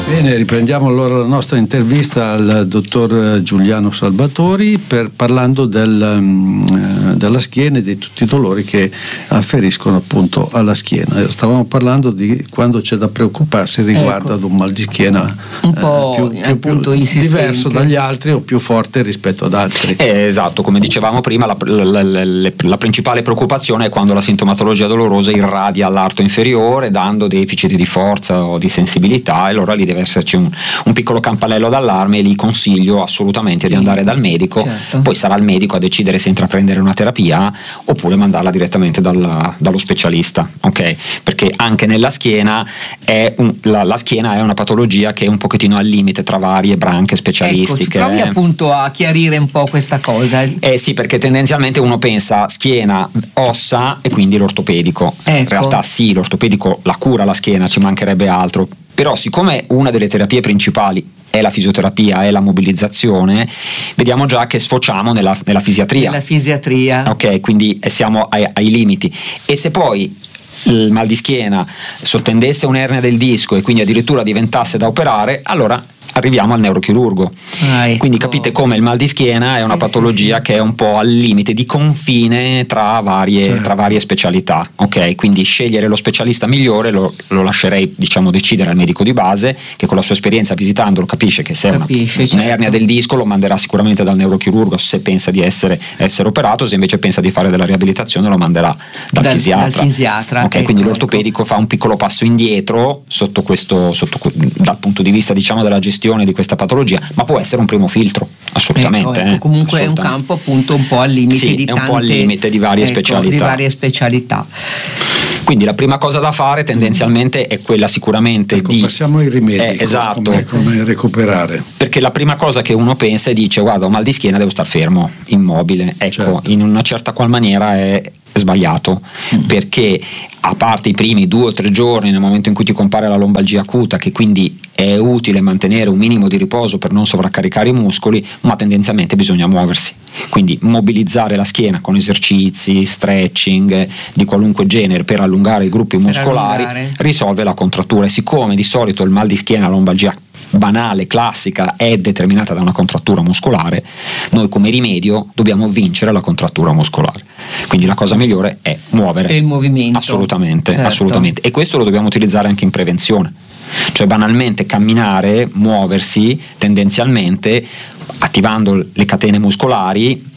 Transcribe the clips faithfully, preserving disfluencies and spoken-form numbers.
Bene, riprendiamo allora la nostra intervista al dottor Giuliano Salvatori per parlando del, um, della schiena e di tutti i dolori che afferiscono appunto alla schiena. Stavamo parlando di quando c'è da preoccuparsi riguardo ecco. ad un mal di schiena un po' eh, più, appunto più diverso dagli altri o più forte rispetto ad altri. Eh, esatto, come dicevamo prima, la, la, la, la, la principale preoccupazione è quando la sintomatologia dolorosa irradia all'arto inferiore dando deficit di forza o di sensibilità, e allora lì deve esserci un, un piccolo campanello d'allarme, e lì consiglio assolutamente di andare dal medico. Certo. Poi sarà il medico a decidere se intraprendere una terapia oppure mandarla direttamente dal, dallo specialista, ok? Perché anche nella schiena è un, la, la schiena è una patologia che è un pochettino al limite tra varie branche specialistiche. Ecco, ci provi appunto a chiarire un po' questa cosa. Eh sì, perché tendenzialmente uno pensa schiena, ossa e quindi l'ortopedico. Ecco. In realtà sì, l'ortopedico la cura la schiena, ci mancherebbe altro. Però siccome una delle terapie principali è la fisioterapia, è la mobilizzazione, vediamo già che sfociamo nella, nella fisiatria. Nella fisiatria. Ok, quindi siamo ai, ai limiti. E se poi il mal di schiena sottendesse un'ernia del disco e quindi addirittura diventasse da operare, allora arriviamo al neurochirurgo. Ah, ecco. Quindi capite come il mal di schiena è sì, una patologia sì, sì. che è un po' al limite di confine tra varie, certo. tra varie specialità, ok? Quindi scegliere lo specialista migliore lo, lo lascerei, diciamo, decidere al medico di base, che con la sua esperienza visitandolo capisce che se è una, Capisce, un'ernia certo. del disco lo manderà sicuramente dal neurochirurgo se pensa di essere, essere operato, se invece pensa di fare della riabilitazione lo manderà dal, dal fisiatra. Dal fisiatra. Ok, ecco, quindi l'ortopedico ecco. fa un piccolo passo indietro sotto questo, sotto, dal punto di vista, diciamo, della gestione di questa patologia, ma può essere un primo filtro, assolutamente. Ecco, ecco. Eh, Comunque assolutamente. È un campo appunto un po' al limite sì, di è tante, un po' al limite di varie ecco, specialità. di varie specialità. Quindi la prima cosa da fare tendenzialmente è quella sicuramente ecco, di passiamo ai rimedi, eh, esatto, come, come recuperare, perché la prima cosa che uno pensa e dice guarda, ho mal di schiena, devo star fermo, immobile, ecco, certo. in una certa qual maniera è sbagliato, mm. perché a parte i primi due o tre giorni nel momento in cui ti compare la lombalgia acuta, che quindi è utile mantenere un minimo di riposo per non sovraccaricare i muscoli, ma tendenzialmente bisogna muoversi, quindi mobilizzare la schiena con esercizi, stretching di qualunque genere per allungare i gruppi per muscolari allungare. risolve la contrattura. E siccome di solito il mal di schiena, la lombalgia banale, classica, è determinata da una contrattura muscolare, noi come rimedio dobbiamo vincere la contrattura muscolare, quindi la cosa migliore è muovere. E il movimento. Assolutamente, certo. assolutamente. E questo lo dobbiamo utilizzare anche in prevenzione, cioè banalmente camminare, muoversi tendenzialmente attivando le catene muscolari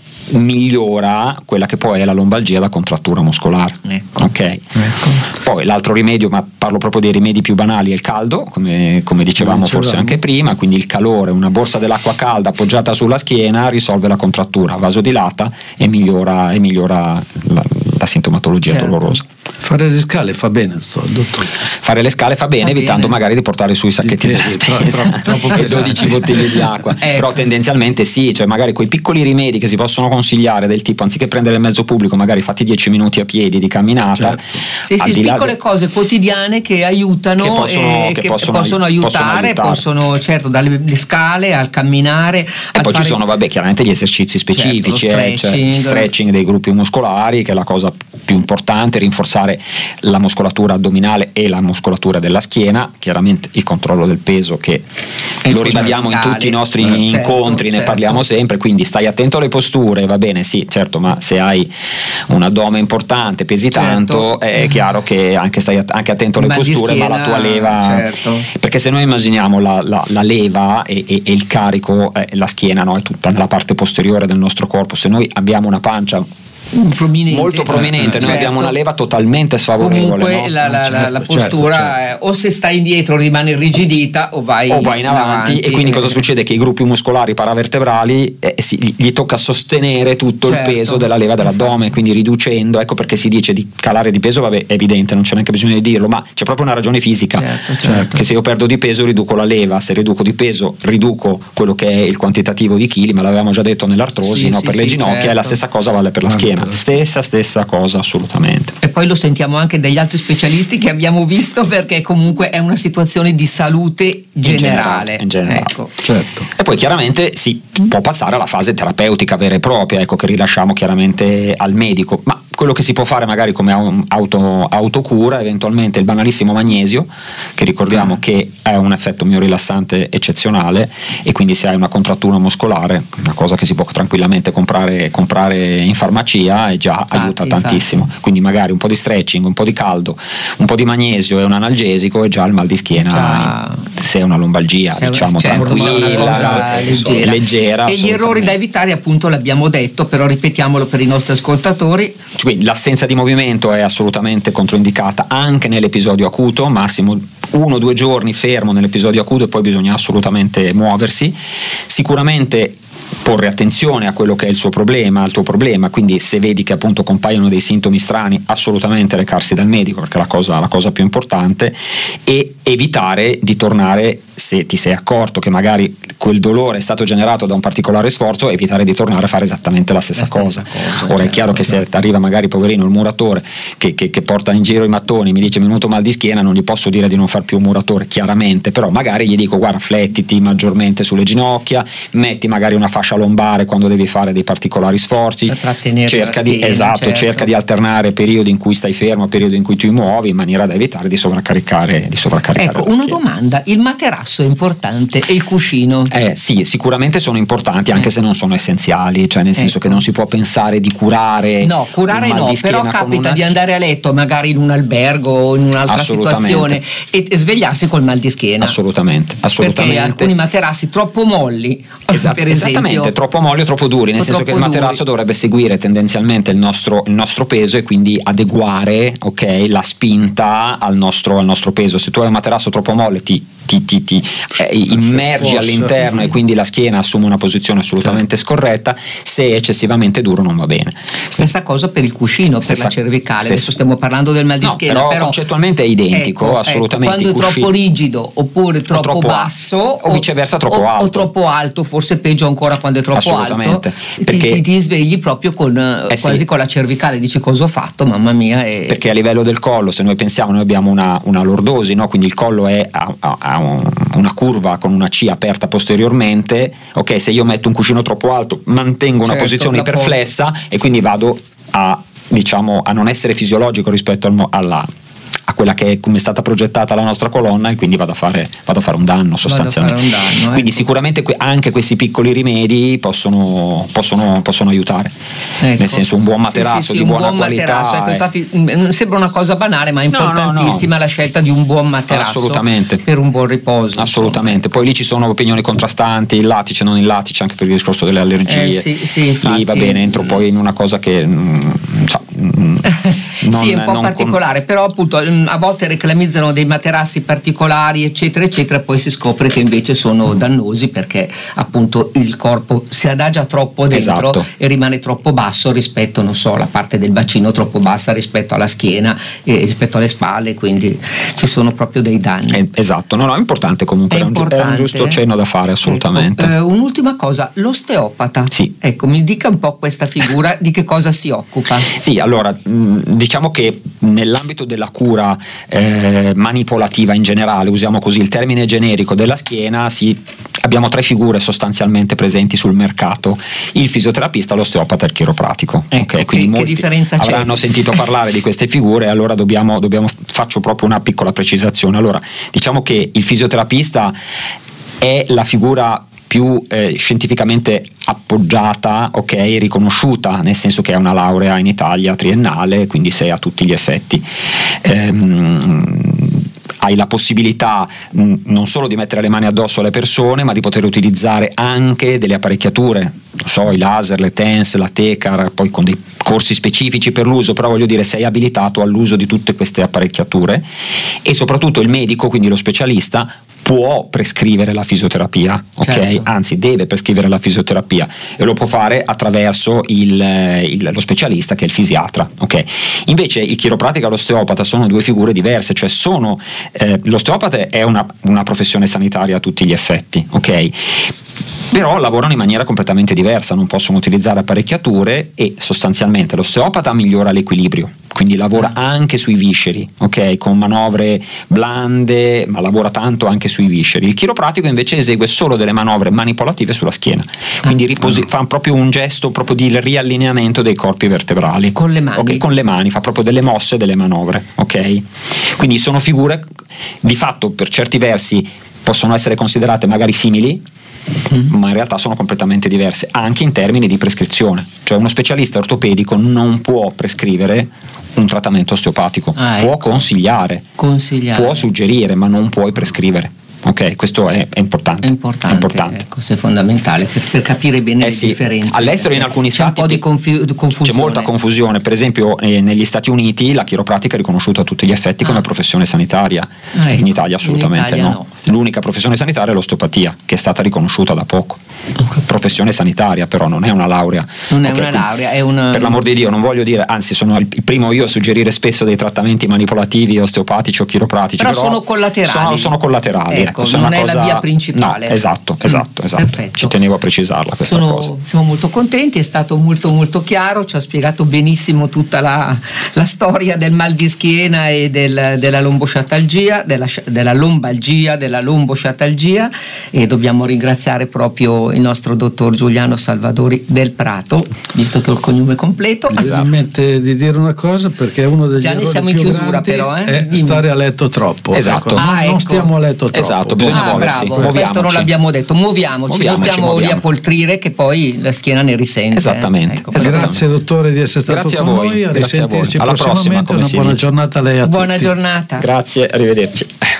migliora quella che poi è la lombalgia da contrattura muscolare. Ecco. Ok. Ecco. Poi l'altro rimedio, ma parlo proprio dei rimedi più banali, è il caldo, come, come dicevamo dicevamo. forse anche prima, quindi il calore, una borsa dell'acqua calda appoggiata sulla schiena risolve la contrattura, vasodilata e migliora, e migliora la, la sintomatologia certo. dolorosa. Fare le scale fa bene, dottore. Fare le scale fa bene, Fa evitando bene. magari di portare sui sacchetti Di della pesi, spesa troppo- troppo e pesanti. dodici bottiglie di acqua. Ecco. Però tendenzialmente sì, cioè magari quei piccoli rimedi che si possono consigliare, del tipo anziché prendere il mezzo pubblico magari fatti dieci minuti a piedi di camminata. Certo. Sì, al sì, di là piccole de- cose quotidiane che aiutano, Che possono- e che che possono possono, ai- possono aiutare, aiutare. possono certo dalle le scale al camminare. E al poi fare- ci sono, vabbè, chiaramente gli esercizi specifici, Certo, lo eh, cioè stretching. stretching dei gruppi muscolari, che è la cosa più importante, rinforzare la muscolatura addominale e la muscolatura della schiena, chiaramente il controllo del peso, che È lo ribadiamo in fondamentale. tutti i nostri Eh, certo, incontri, ne certo. parliamo sempre, quindi stai attento alle posture, va bene, sì, certo, ma se hai un addome importante, pesi Certo. tanto, è chiaro che anche stai att- anche attento alle Mal di posture, ma la schiena, tua leva, certo. perché se noi immaginiamo la, la- la leva e, e- e il carico, eh, la schiena, no, è tutta nella parte posteriore del nostro corpo, se noi abbiamo una pancia prominente, molto prominente, certo. noi abbiamo una leva totalmente sfavorevole, Comunque no? la, la- la- Certo, la postura certo, certo. è- o se stai indietro rimane irrigidita o vai, o vai in avanti, e quindi cosa succede? Che i gruppi muscolari paravertebrali eh, si- gli, gli tocca sostenere tutto Certo. il peso della leva dell'addome, quindi riducendo, ecco perché si dice di calare di peso, vabbè, è evidente, non c'è neanche bisogno di dirlo, ma c'è proprio una ragione fisica, Certo, certo. che se io perdo di peso riduco la leva, se riduco di peso riduco quello che è il quantitativo di chili, ma l'avevamo già detto nell'artrosi, Sì, no? sì, per le sì, ginocchia, certo. e la stessa cosa vale per la Vale schiena, per la- stessa stessa cosa assolutamente. E poi lo sentiamo anche dagli altri specialisti che abbiamo visto, perché comunque è una situazione di salute generale. In generale. Ecco. Certo. E poi chiaramente si può passare alla fase terapeutica vera e propria, ecco, che rilasciamo chiaramente al medico, ma quello che si può fare magari come auto, autocura, eventualmente il banalissimo magnesio, che ricordiamo mm. che è un effetto miorilassante eccezionale, e quindi se hai una contrattura muscolare, una cosa che si può tranquillamente comprare, comprare in farmacia, e già infatti, aiuta tantissimo. Infatti. Quindi magari un po' di stretching, un po' di caldo, un po' di magnesio e un analgesico, e già il mal di schiena, già, se è una lombalgia se diciamo certo, tranquilla, leggera, leggera. E gli errori da evitare, appunto, l'abbiamo detto, però ripetiamolo per i nostri ascoltatori. Quindi l'assenza di movimento è assolutamente controindicata anche nell'episodio acuto, massimo uno o due giorni fermo nell'episodio acuto, e poi bisogna assolutamente muoversi. Sicuramente porre attenzione a quello che è il suo problema, al tuo problema, quindi se vedi che appunto compaiono dei sintomi strani, assolutamente recarsi dal medico, perché è la cosa, la cosa più importante, e evitare di tornare, se ti sei accorto che magari quel dolore è stato generato da un particolare sforzo, evitare di tornare a fare esattamente la stessa, la stessa cosa. cosa. Ora certo, è chiaro che certo. se arriva magari poverino il muratore che, che, che porta in giro i mattoni, mi dice mi è venuto mal di schiena, non gli posso dire di non far più un muratore, chiaramente, però magari gli dico guarda, flettiti maggiormente sulle ginocchia, metti magari una fascia lombare quando devi fare dei particolari sforzi, per trattenere cerca la schiena, di, esatto, certo. cerca di alternare periodi in cui stai fermo a periodi in cui ti muovi, in maniera da evitare di sovraccaricare di sovraccaricare ecco, una domanda: il materasso è importante e il cuscino? Eh sì, sicuramente sono importanti, anche eh. se non sono essenziali, cioè nel senso ecco. che non si può pensare di curare no, curare no, però capita di andare a letto magari in un albergo o in un'altra situazione e, e svegliarsi col mal di schiena. Assolutamente, assolutamente. Perché alcuni materassi troppo molli, esatto, per esempio, esattamente, troppo molli o troppo duri, nel senso che il materasso duri. dovrebbe seguire tendenzialmente il nostro, il nostro peso, e quindi adeguare okay, la spinta al nostro, al nostro peso. Se tu hai un materasso troppo molle ti, ti, ti, ti eh, immergi all'interno, sì, sì. e quindi la schiena assume una posizione assolutamente sì. scorretta. Se è eccessivamente duro non va bene. Stessa cosa per il cuscino, stessa, per la cervicale. Stessa. Adesso stiamo parlando del mal di no, schiena, però, però concettualmente è identico, ecco, assolutamente. Ecco, quando è troppo rigido oppure troppo, troppo basso o, o viceversa troppo o, alto o troppo alto, forse peggio ancora quando è troppo alto, perché ti, ti, ti svegli proprio con eh quasi sì. con la cervicale, dici cosa ho fatto, mamma mia. E... perché a livello del collo, se noi pensiamo, noi abbiamo una, una lordosi, no? Quindi il collo è a, a, a un, una curva con una C aperta posteriormente, ok, se io metto un cuscino troppo alto mantengo una certo, posizione iperflessa e quindi vado a, diciamo, a non essere fisiologico rispetto al, alla a quella che è come è stata progettata la nostra colonna, e quindi vado a fare, vado a fare un danno sostanzialmente. Un danno, quindi ecco. sicuramente que- anche questi piccoli rimedi possono, possono, possono aiutare, ecco. nel senso un buon materasso sì, sì, sì, di un buona buon qualità. Materasso, ecco, è... infatti sembra una cosa banale, ma è importantissima no, no, no. la scelta di un buon materasso assolutamente. per un buon riposo. Assolutamente, insomma. Poi lì ci sono opinioni contrastanti, il latice, non il latice, anche per il discorso delle allergie. Eh, sì, sì, infatti, lì va bene, entro poi in una cosa che mm, so, mm, non, sì, è un po' particolare, con... però appunto a volte reclamizzano dei materassi particolari eccetera eccetera, poi si scopre che invece sono dannosi, perché appunto il corpo si adagia troppo dentro esatto. e rimane troppo basso rispetto, non so, la parte del bacino troppo bassa rispetto alla schiena e rispetto alle spalle, quindi ci sono proprio dei danni. Eh, esatto, no no, è importante comunque, è, è, importante. Un, è un giusto cenno da fare assolutamente. Ecco, eh, un'ultima cosa, l'osteopata. Sì. Ecco, mi dica un po' questa figura di che cosa si occupa. Sì, allora diciamo che nell'ambito della cura eh, manipolativa in generale, usiamo così il termine generico della schiena, sì, abbiamo tre figure sostanzialmente presenti sul mercato: il fisioterapista, l'osteopata e il chiropratico. Ecco, okay, quindi che, molti che differenza c'è? Avranno sentito parlare di queste figure, allora dobbiamo, dobbiamo faccio proprio una piccola precisazione. Allora, diciamo che il fisioterapista è la figura più eh, scientificamente appoggiata, ok, riconosciuta, nel senso che è una laurea in Italia triennale, quindi sei a tutti gli effetti. Ehm, hai la possibilità mh, non solo di mettere le mani addosso alle persone, ma di poter utilizzare anche delle apparecchiature, non so, i laser, le TENS, la Tecar, poi con dei corsi specifici per l'uso, però voglio dire, sei abilitato all'uso di tutte queste apparecchiature, e soprattutto il medico, quindi lo specialista, può prescrivere la fisioterapia, ok? Certo. Anzi, deve prescrivere la fisioterapia, e lo può fare attraverso il, il, lo specialista, che è il fisiatra, ok? Invece il chiropratico e l'osteopata sono due figure diverse, cioè sono eh, l'osteopata è una, una professione sanitaria a tutti gli effetti, ok? però lavorano in maniera completamente diversa, non possono utilizzare apparecchiature e sostanzialmente l'osteopata migliora l'equilibrio, quindi lavora anche sui visceri, ok, con manovre blande, ma lavora tanto anche sui visceri. Il chiropratico invece esegue solo delle manovre manipolative sulla schiena, quindi riposi- fa proprio un gesto proprio di riallineamento dei corpi vertebrali con le mani, okay, con le mani, fa proprio delle mosse, delle manovre, ok? Quindi sono figure di fatto per certi versi possono essere considerate magari simili, Mm. ma in realtà sono completamente diverse anche in termini di prescrizione, cioè uno specialista ortopedico non può prescrivere un trattamento osteopatico, ah, può ecco. consigliare, consigliare, può suggerire, ma non puoi prescrivere. Ok, questo è, è importante. È importante, è importante. Ecco, questo è fondamentale per, per capire bene eh le sì. differenze. All'estero in alcuni c'è stati un po' di confi- confusione. C'è molta confusione, per esempio eh, negli Stati Uniti la chiropratica è riconosciuta a tutti gli effetti ah. come professione sanitaria, ah, ecco. in Italia assolutamente in Italia no. no. L'unica professione sanitaria è l'osteopatia, che è stata riconosciuta da poco. Okay. Professione sanitaria, però non è una laurea. Non okay, è una laurea, è un... Per l'amor di Dio, non voglio dire, anzi sono il primo io a suggerire spesso dei trattamenti manipolativi, osteopatici o chiropratici. Però, però sono collaterali. Sono, sono collaterali. Ecco, ecco, non una è cosa... la via principale. No, esatto, esatto, esatto. Perfetto. Ci tenevo a precisarla questa sono, cosa. Siamo molto contenti, è stato molto molto chiaro, ci ha spiegato benissimo tutta la, la storia del mal di schiena e del, della lombosciatalgia, della, della lombalgia, della lombosciatalgia, e dobbiamo ringraziare proprio il nostro dottor Giuliano Salvadori del Prato, visto che ho il cognome completo. Mi viene in mente di dire una cosa, perché uno degli Gianni, errori siamo in più chiusura grandi però, eh? è Dimmi. stare a letto troppo. Esatto. Ecco, ah, non, ecco. non stiamo a letto troppo. Esatto, bisogna ah, muoversi. Bravo, questo non l'abbiamo detto, muoviamoci, Muoviamoci, non stiamo muoviamo. lì a poltrire che poi la schiena ne risente. Esattamente. Eh? Ecco, Esattamente. Grazie dottore di essere stato Grazie con a voi. noi, a Grazie a voi. risentirci Alla prossima, prossimamente, come una si buona dice. giornata a lei e a buona tutti. giornata. Grazie, arrivederci.